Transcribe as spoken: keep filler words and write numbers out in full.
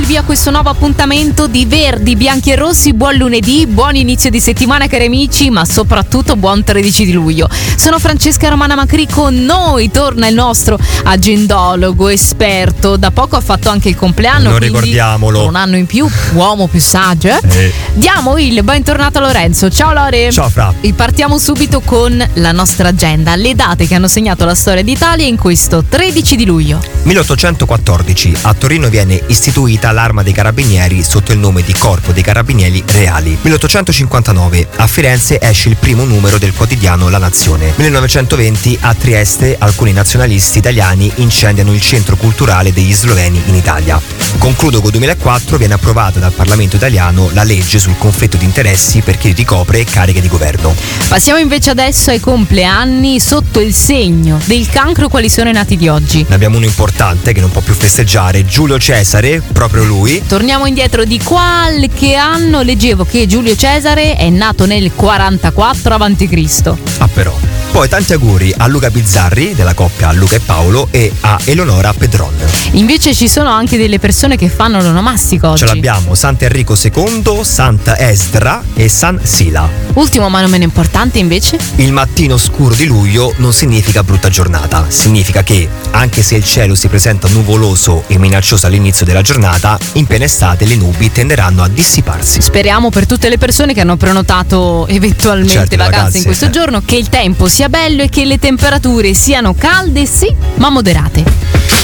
il via a questo nuovo appuntamento di Verdi, Bianchi e Rossi. Buon lunedì, buon inizio di settimana cari amici, ma soprattutto buon tredici di luglio. Sono Francesca Romana Macri, con noi torna il nostro agendologo esperto, da poco ha fatto anche il compleanno, non quindi ricordiamolo, un anno in più, uomo più saggio, eh? Eh. Diamo il bentornato a Lorenzo. Ciao Lore. Ciao Fra. E partiamo subito con la nostra agenda, le date che hanno segnato la storia d'Italia in questo tredici di luglio. milleottocentoquattordici, a Torino viene istituita l'Arma dei Carabinieri sotto il nome di Corpo dei Carabinieri Reali. milleottocentocinquantanove, a Firenze esce il primo numero del quotidiano La Nazione. millenovecentoventi, a Trieste alcuni nazionalisti italiani incendiano il centro culturale degli sloveni in Italia. Concludo con duemilaquattro, viene approvata dal Parlamento italiano la legge sul conflitto di interessi per chi ricopre cariche di governo. Passiamo invece adesso ai compleanni sotto il segno del cancro. Quali sono i nati di oggi? Ne abbiamo uno importante che non può più festeggiare, Giulio Cesare, proprio lui. Torniamo indietro di qualche anno, leggevo che Giulio Cesare è nato nel quarantaquattro avanti Cristo. Ah però. Poi tanti auguri a Luca Bizzarri della coppia Luca e Paolo e a Eleonora Pedron. Invece ci sono anche delle persone che fanno l'onomastico oggi. Ce l'abbiamo, Sant'Enrico secondo, Santa Esdra e San Sila. Ultimo ma non meno importante invece, il mattino scuro di luglio non significa brutta giornata, significa che anche se il cielo si presenta nuvoloso e minaccioso all'inizio della giornata, in piena estate le nubi tenderanno a dissiparsi. Speriamo per tutte le persone che hanno prenotato eventualmente certo, vacanze, vacanze in questo eh. giorno che il tempo sia bello e che le temperature siano calde sì ma moderate.